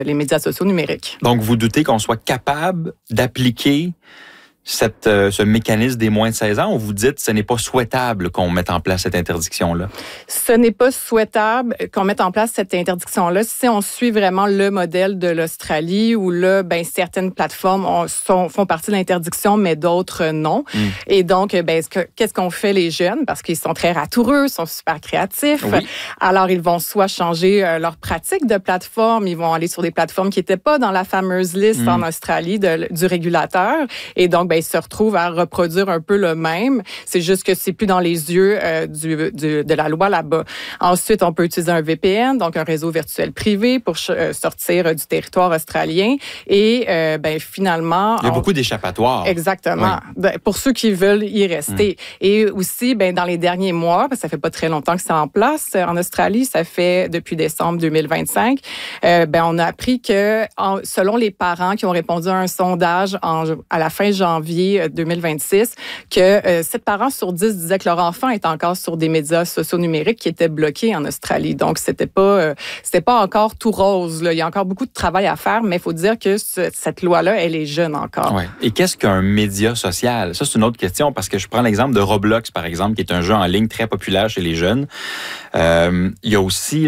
les médias sociaux numériques. Donc, vous doutez qu'on soit capable d'appliquer ce mécanisme des moins de 16 ans, ou vous dites que ce n'est pas souhaitable qu'on mette en place cette interdiction-là? Ce n'est pas souhaitable qu'on mette en place cette interdiction-là si on suit vraiment le modèle de l'Australie où là, certaines plateformes font partie de l'interdiction, mais d'autres non. Et donc, qu'est-ce qu'on fait les jeunes? Parce qu'ils sont très ratoureux, sont super créatifs. Oui. Alors, ils vont soit changer leur pratique de plateforme, ils vont aller sur des plateformes qui n'étaient pas dans la fameuse liste en Australie du régulateur. Et donc, ils se retrouvent à reproduire un peu le même. C'est juste que c'est plus dans les yeux de la loi là-bas. Ensuite, on peut utiliser un VPN, donc un réseau virtuel privé pour sortir du territoire australien. Et finalement... Il y a beaucoup d'échappatoires. Exactement. Oui. Pour ceux qui veulent y rester. Et aussi, dans les derniers mois, parce que ça fait pas très longtemps que c'est en place en Australie, ça fait depuis décembre 2025, on a appris que selon les parents qui ont répondu à un sondage à la fin janvier 2026, que 7 parents sur 10 disaient que leur enfant est encore sur des médias sociaux numériques qui étaient bloqués en Australie. Donc, c'était pas encore tout rose, là. Il y a encore beaucoup de travail à faire, mais il faut dire que cette loi-là, elle est jeune encore. Ouais. Et qu'est-ce qu'un média social? Ça, c'est une autre question, parce que je prends l'exemple de Roblox, par exemple, qui est un jeu en ligne très populaire chez les jeunes. Il y a aussi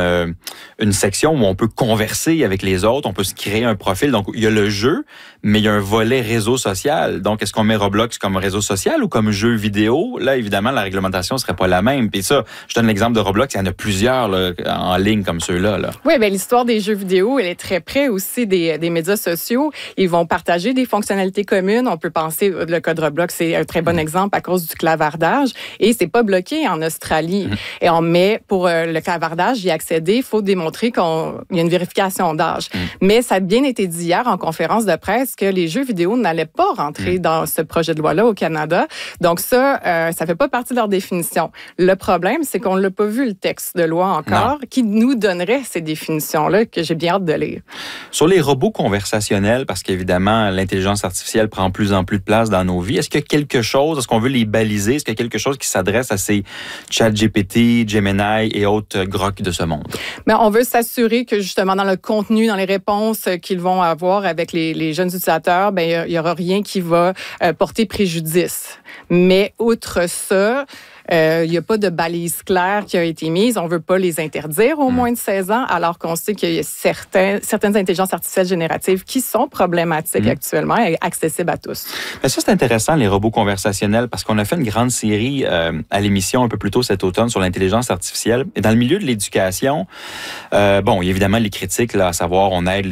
une section où on peut converser avec les autres, on peut se créer un profil. Donc, il y a le jeu, mais il y a un volet réseau social. Donc, est-ce qu'on met Roblox comme réseau social ou comme jeu vidéo? Là, évidemment, la réglementation ne serait pas la même. Puis ça, je donne l'exemple de Roblox, il y en a plusieurs là, en ligne comme ceux-là. Là. Oui, l'histoire des jeux vidéo, elle est très près aussi des médias sociaux. Ils vont partager des fonctionnalités communes. On peut penser, le cas de Roblox, c'est un très bon exemple à cause du clavardage. Et c'est pas bloqué en Australie. Et on met, pour le clavardage, y accéder, il faut démontrer qu'il y a une vérification d'âge. Mais ça a bien été dit hier en conférence de presse que les jeux vidéo n'allaient pas rentrer dans ce projet de loi-là au Canada. Donc ça fait pas partie de leur définition. Le problème, c'est qu'on l'a pas vu, le texte de loi encore, qui nous donnerait ces définitions-là que j'ai bien hâte de lire. Sur les robots conversationnels, parce qu'évidemment, l'intelligence artificielle prend plus en plus de place dans nos vies, est-ce qu'il y a quelque chose, est-ce qu'on veut les baliser, est-ce qu'il y a quelque chose qui s'adresse à ces ChatGPT, Gemini et autres grocs de ce monde? Mais on veut s'assurer que justement dans le contenu, dans les réponses qu'ils vont avoir avec les jeunes utilisateurs, il y aura rien qui va porter préjudice. Mais outre ça, il n'y a pas de balise claire qui a été mise. On ne veut pas les interdire aux moins de 16 ans, alors qu'on sait qu'il y a certaines intelligences artificielles génératives qui sont problématiques actuellement et accessibles à tous. Mais ça, c'est intéressant, les robots conversationnels, parce qu'on a fait une grande série à l'émission un peu plus tôt cet automne sur l'intelligence artificielle. Et dans le milieu de l'éducation, il y a évidemment les critiques, là, à savoir, on aide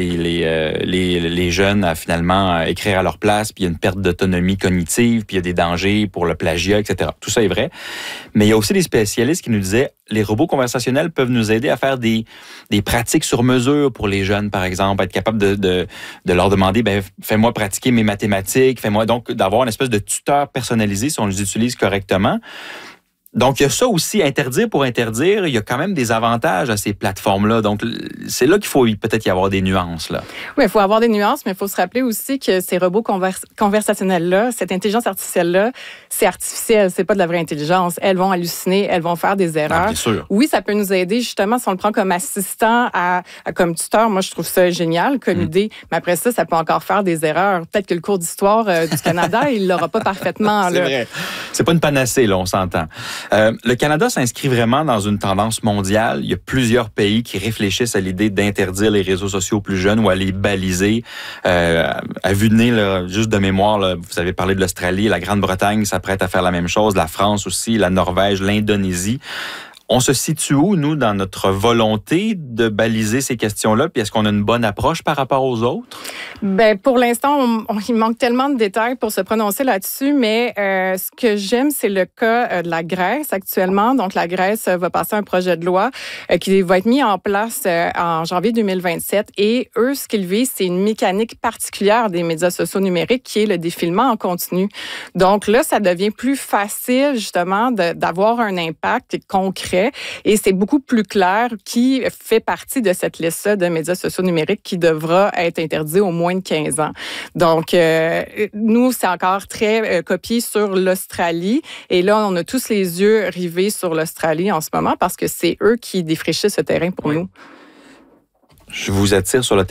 les jeunes à finalement écrire à leur place, puis il y a une perte d'autonomie cognitive, puis il y a des dangers pour le plagiat, etc. Tout ça est vrai. Mais il y a aussi des spécialistes qui nous disaient les robots conversationnels peuvent nous aider à faire des pratiques sur mesure pour les jeunes, par exemple, être capable de leur demander fais-moi pratiquer mes mathématiques, fais-moi donc d'avoir une espèce de tuteur personnalisé si on les utilise correctement. Donc, il y a ça aussi, interdire pour interdire, il y a quand même des avantages à ces plateformes-là. Donc, c'est là qu'il faut peut-être y avoir des nuances, là. Oui, il faut avoir des nuances, mais il faut se rappeler aussi que ces robots conversationnels-là, cette intelligence artificielle-là, c'est artificiel, c'est pas de la vraie intelligence. Elles vont halluciner, elles vont faire des erreurs. Bien sûr. Oui, ça peut nous aider, justement, si on le prend comme assistant, comme tuteur. Moi, je trouve ça génial comme idée. Mais après ça peut encore faire des erreurs. Peut-être que le cours d'histoire du Canada, il l'aura pas parfaitement. C'est vrai. C'est pas une panacée, là, on s'entend. Le Canada s'inscrit vraiment dans une tendance mondiale. Il y a plusieurs pays qui réfléchissent à l'idée d'interdire les réseaux sociaux aux plus jeunes ou à les baliser. À vue de nez, là, juste de mémoire, là, vous avez parlé de l'Australie, la Grande-Bretagne s'apprête à faire la même chose, la France aussi, la Norvège, l'Indonésie. On se situe où, nous, dans notre volonté de baliser ces questions-là? Puis est-ce qu'on a une bonne approche par rapport aux autres? Pour l'instant, il manque tellement de détails pour se prononcer là-dessus, mais ce que j'aime, c'est le cas de la Grèce actuellement. Donc, la Grèce va passer un projet de loi qui va être mis en place en janvier 2027. Et eux, ce qu'ils visent, c'est une mécanique particulière des médias sociaux numériques qui est le défilement en continu. Donc là, ça devient plus facile, justement, d'avoir un impact concret. Et c'est beaucoup plus clair qui fait partie de cette liste-là de médias sociaux numériques qui devra être interdit au moins de 15 ans. Donc, nous, c'est encore très copié sur l'Australie. Et là, on a tous les yeux rivés sur l'Australie en ce moment parce que c'est eux qui défrichent ce terrain pour nous. Je vous attire sur le